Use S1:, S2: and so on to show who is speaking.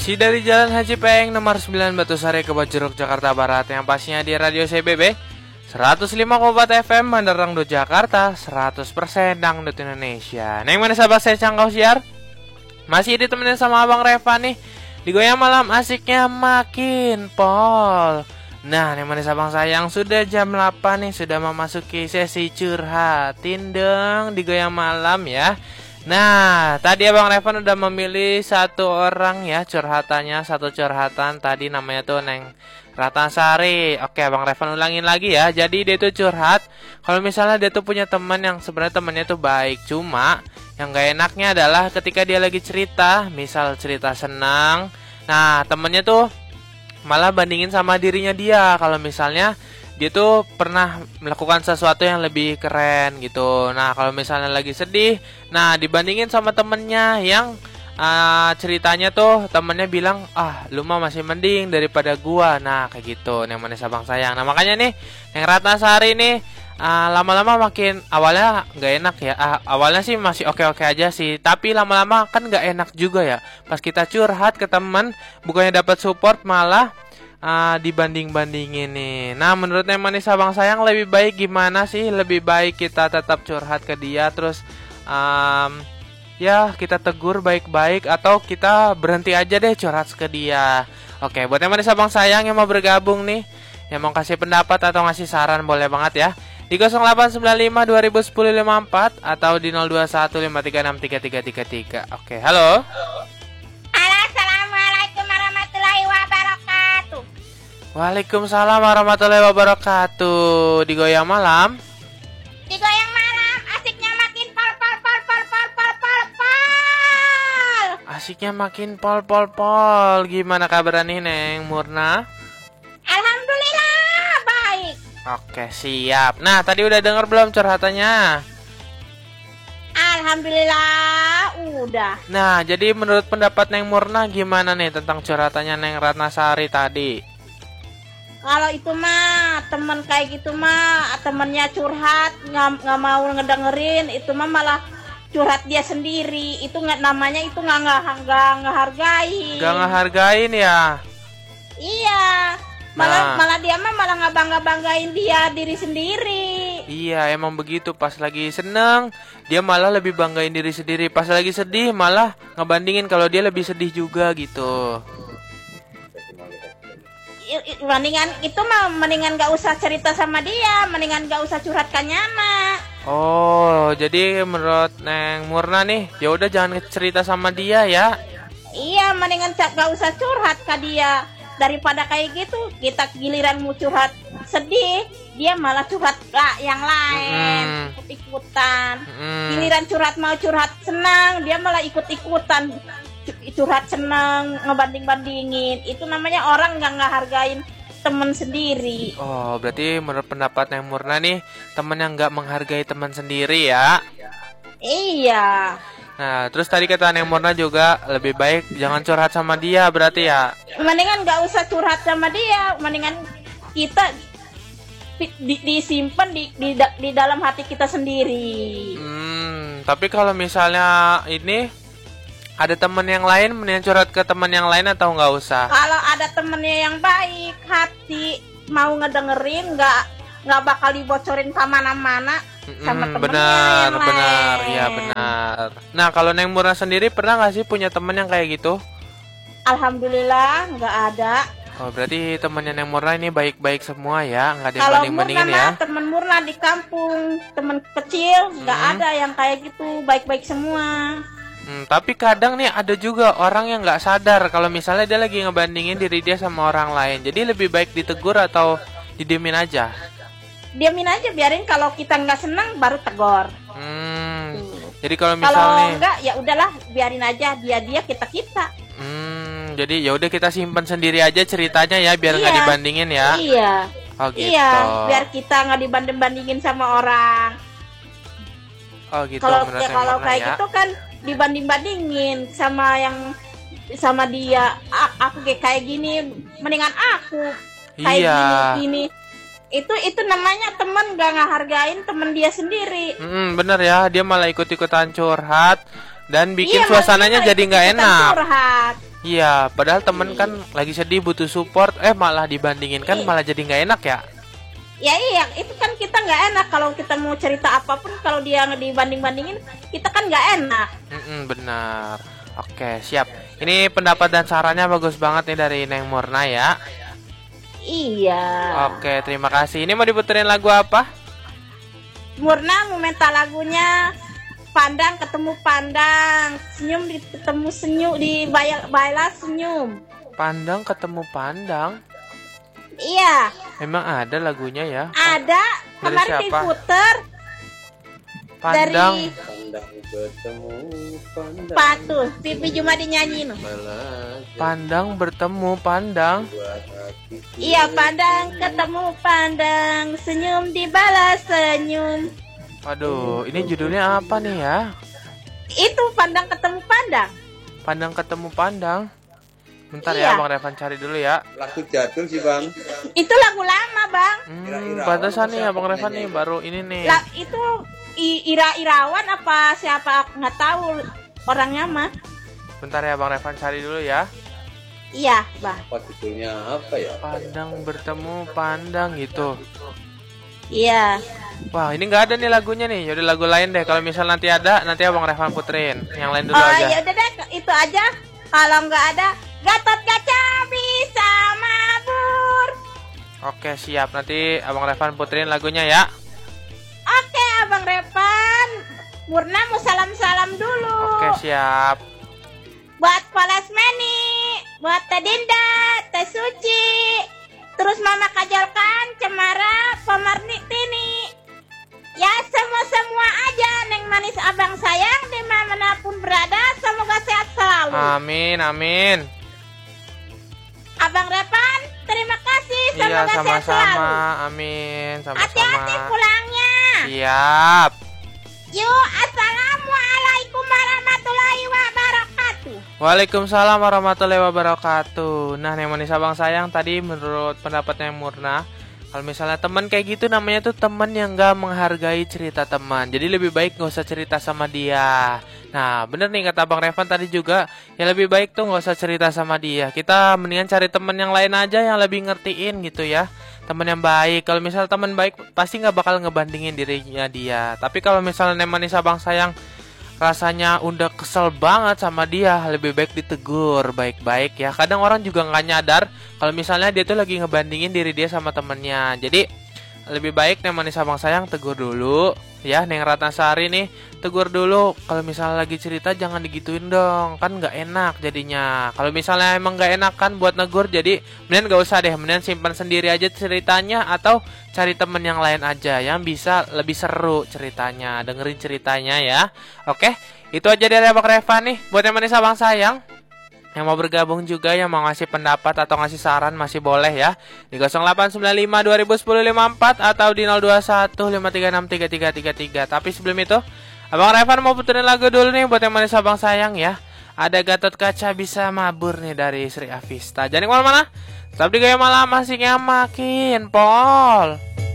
S1: Masih dari Jalan Haji Peng nomor 9 Batusari Kebonjeruk Jakarta Barat, yang pastinya di Radio CBB 105,4 FM Mandarang do Jakarta, 100% dangdut Indonesia. Neng mana sahabat saya Cangkau Siar, masih ditemenin sama Abang Reva nih. Di Goyang Malam asiknya makin pol. Nah, neng mana abang sayang, sudah jam 8 nih, sudah memasuki sesi curhatin dong di Goyang Malam ya. Nah, tadi Abang Revan udah memilih satu orang ya curhatannya, satu curhatan tadi namanya tuh Neng Ratnasari. Oke, Abang Revan ulangin lagi ya. Jadi dia tuh curhat kalau misalnya dia tuh punya teman yang sebenarnya temannya tuh baik, cuma yang gak enaknya adalah ketika dia lagi cerita, misal cerita senang, nah temennya tuh malah bandingin sama dirinya dia. Kalau misalnya dia tuh pernah melakukan sesuatu yang lebih keren gitu. Nah kalau misalnya lagi sedih, nah dibandingin sama temennya yang ceritanya tuh temennya bilang, ah lu mah masih mending daripada gua. Nah kayak gitu, yang manis abang sayang. Nah makanya nih yang Ratnasari nih lama-lama makin, awalnya nggak enak ya. Awalnya sih masih oke-oke aja sih, tapi lama-lama kan nggak enak juga ya. Pas kita curhat ke teman, bukannya dapat support malah dibanding-bandingin nih. Nah menurut yang manis abang sayang, lebih baik gimana sih? Lebih baik kita tetap curhat ke dia, terus ya kita tegur baik-baik, atau kita berhenti aja deh curhat ke dia. Oke, buat yang manis abang sayang yang mau bergabung nih, yang mau kasih pendapat atau ngasih saran, boleh banget ya di 0895 2010 54 atau di 0215363333. Oke, halo. Waalaikumsalam warahmatullahi wabarakatuh. Di Goyang Malam.
S2: Di Goyang Malam asiknya makin pol.
S1: Asiknya makin pol. Gimana kabar nih Neng Murna?
S2: Alhamdulillah baik.
S1: Oke, siap. Nah, tadi udah denger belum curhatannya?
S2: Alhamdulillah udah.
S1: Nah, jadi menurut pendapat Neng Murna gimana nih tentang curhatannya Neng Ratnasari tadi?
S2: Kalau itu mah temen kayak gitu mah, temennya curhat nggak mau ngedengerin, itu mah malah curhat dia sendiri. Itu nggak, namanya itu nggak ngehargain.
S1: Nggak ngehargain ya?
S2: Iya. Malah dia mah malah nggak banggain dia diri sendiri.
S1: Iya, emang begitu. Pas lagi seneng dia malah lebih banggain diri sendiri. Pas lagi sedih malah ngebandingin kalau dia lebih sedih juga gitu.
S2: Mendingan gak usah cerita sama dia, mendingan gak usah curhat ke nyama.
S1: Oh, jadi menurut Neng Murna nih, ya udah jangan cerita sama dia ya.
S2: Iya, mendingan gak usah curhat ke dia, daripada kayak gitu kita giliran mau curhat sedih, dia malah curhat yang lain, ikut-ikutan. Giliran mau curhat senang, dia malah ikut-ikutan curhat senang, ngebanding-bandingin. Itu namanya orang nggak ngehargain teman sendiri.
S1: Oh, berarti menurut pendapat Neng Murna nih, teman yang nggak menghargai teman sendiri ya?
S2: Iya.
S1: Nah, terus tadi kata Neng Murna juga lebih baik jangan curhat sama dia, berarti ya?
S2: Mendingan nggak usah curhat sama dia, mendingan kita disimpan di dalam hati kita sendiri.
S1: Tapi kalau misalnya ini ada temen yang lain, mendingan curhat ke temen yang lain atau nggak usah?
S2: Kalau ada temennya yang baik hati, mau ngedengerin, nggak bakal dibocorin kemana-mana sama temennya yang
S1: benar,
S2: lain.
S1: ya benar. Nah kalau Neng Murna sendiri pernah nggak sih punya temen yang kayak gitu?
S2: Alhamdulillah nggak ada.
S1: Oh berarti temennya Neng Murna ini baik-baik semua ya, nggak ada yang
S2: Kalau
S1: banding-bandingin
S2: Murna
S1: ya?
S2: Temen Murna di kampung, temen kecil nggak ada yang kayak gitu, baik-baik semua.
S1: Tapi kadang nih ada juga orang yang nggak sadar kalau misalnya dia lagi ngebandingin diri dia sama orang lain. Jadi lebih baik ditegur atau didiemin aja?
S2: Diamin aja, biarin. Kalau kita nggak senang baru tegur.
S1: Jadi kalau misalnya
S2: enggak ya udahlah, biarin aja, dia kita.
S1: Jadi ya udah kita simpan sendiri aja ceritanya ya, biar nggak dibandingin ya.
S2: Iya.
S1: Oh gitu.
S2: Iya, biar kita nggak dibanding-bandingin sama orang.
S1: Oh gitu.
S2: Kalau kayak
S1: ya.
S2: gitu kan dibanding-bandingin sama dia. Aku kayak gini, mendingan aku kayak gini. Itu namanya teman gak ngehargain teman dia sendiri.
S1: Bener ya, dia malah ikut-ikutan curhat dan bikin suasananya jadi nggak enak.
S2: Curhat.
S1: Iya, padahal temen kan lagi sedih butuh support, malah dibandingin kan malah jadi nggak enak ya.
S2: Ya iya, itu kan kita nggak enak kalau kita mau cerita apapun, kalau dia dibanding-bandingin, kita kan nggak enak.
S1: Benar. Oke, siap. Ini pendapat dan sarannya bagus banget nih dari Neng Murna ya.
S2: Iya.
S1: Oke, terima kasih. Ini mau diputerin lagu apa?
S2: Murna mau minta lagunya Pandang Ketemu Pandang, Senyum Ketemu Senyum, balas senyum.
S1: Pandang Ketemu Pandang.
S2: Iya.
S1: Emang ada lagunya ya?
S2: Ada.
S1: Dari
S2: Kemarin
S1: siapa?
S2: diputer.
S1: Pandang.
S2: Dari
S3: Pandang bertemu pandang.
S2: Patuh, Pipi cuma dinyanyiin.
S1: Pandang bertemu pandang.
S2: Iya, pandang ketemu pandang, senyum dibalas senyum.
S1: Waduh, ini judulnya apa nih ya?
S2: Itu pandang ketemu pandang.
S1: Pandang ketemu pandang. Bentar
S2: Iya.
S1: ya, Bang Revan cari dulu ya.
S3: Lagu jadul sih bang.
S2: Itu lagu lama, Bang.
S1: Pantesan nih ya Bang Revan nih baru ini nih.
S2: Itu Irawan apa siapa nggak tahu orangnya mah.
S1: Bentar ya Bang Revan cari dulu ya.
S2: Iya, Bang.
S3: Apa judulnya apa ya?
S1: Pandang bertemu pandang gitu.
S2: Iya.
S1: Wah, ini nggak ada nih lagunya nih. Yaudah lagu lain deh. Kalau misal nanti ada, nanti Abang Revan puterin. Yang lain dulu
S2: Oh,
S1: aja.
S2: ya udah deh, itu aja. Kalau nggak ada, Gatot Kaca bisa mabur.
S1: Oke, siap. Nanti Abang Revan puterin lagunya ya.
S2: Oke, Abang Repan. Murna mau salam-salam dulu.
S1: Oke, siap.
S2: Buat Poles Meni, buat Teh Dinda, Teh Suci, terus Mama Kajolkan, Cemara, Pemarni Tini. Ya, semua aja Neng Manis Abang sayang dimanapun berada, semoga sehat selalu.
S1: Amin, amin.
S2: Abang Repan, terima kasih,
S1: Iya,
S2: semoga sehat selalu.
S1: sama-sama. Amin,
S2: Hati-hati
S1: sama-sama.
S2: pulangnya.
S1: Siap.
S2: Yuk, assalamualaikum warahmatullahi wabarakatuh.
S1: Waalaikumsalam warahmatullahi wabarakatuh. Nah, Neng Manis Abang sayang tadi menurut pendapatnya Murna, kalau misalnya teman kayak gitu namanya tuh teman yang gak menghargai cerita teman. Jadi lebih baik gak usah cerita sama dia. Nah, bener nih kata Bang Revan tadi juga, ya lebih baik tuh gak usah cerita sama dia. Kita mendingan cari teman yang lain aja yang lebih ngertiin gitu ya. Teman yang baik. Kalau misalnya teman baik pasti gak bakal ngebandingin dirinya dia. Tapi kalau misalnya Neng Manis Abang sayang rasanya udah kesel banget sama dia, lebih baik ditegur baik-baik ya. Kadang orang juga nggak nyadar kalau misalnya dia tuh lagi ngebandingin diri dia sama temennya. Jadi lebih baik Neng Manis Abang sayang tegur dulu ya. Neng Ratnasari nih tegur dulu, kalau misalnya lagi cerita jangan digituin dong, kan nggak enak jadinya. Kalau misalnya emang nggak enak kan buat negur, jadi mending nggak usah deh, mending simpan sendiri aja ceritanya atau cari temen yang lain aja yang bisa lebih seru ceritanya, dengerin ceritanya ya. Oke, itu aja dari Abang Revan nih. Buat Neng Manis Abang sayang yang mau bergabung juga, yang mau ngasih pendapat atau ngasih saran masih boleh ya. Di 0895 2010 54 atau di 021 536 3333. Tapi sebelum itu, Abang Revan mau puterin lagu dulu nih buat Neng Manis Abang sayang ya. Ada Gatot Kaca Bisa Mabur nih dari Sri Avista. Jangan kemana-mana, tetap di Gaya Malam, asiknya makin pol.